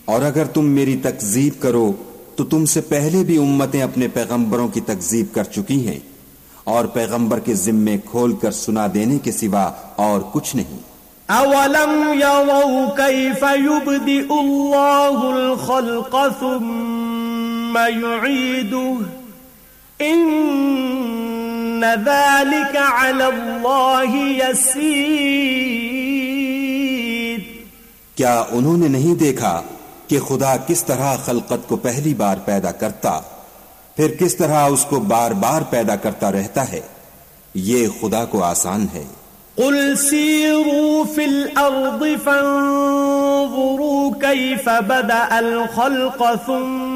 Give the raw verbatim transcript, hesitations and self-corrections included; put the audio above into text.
और अगर तुम मेरी तकजीब करो तो तुमसे पहले भी उम्मतें अपने पैगंबरों की तकजीब कर चुकी हैं, और पैगंबर के जिम्मे खोल कर सुना देने के सिवा और कुछ नहीं। अवलम यरौ कैफ युब्दिउल्लाहुल खल्क़ सुम्मा युईदुहु इन्न ज़ालिका अलल्लाहि यसीर। क्या उन्होंने नहीं देखा कि खुदा किस तरह खलकत को पहली बार पैदा करता, फिर किस तरह उसको बार बार पैदा करता रहता है? ये खुदा को आसान है। कुल सीरू फिल अर्द फंज़ुरू कैफ बदअल खल्क़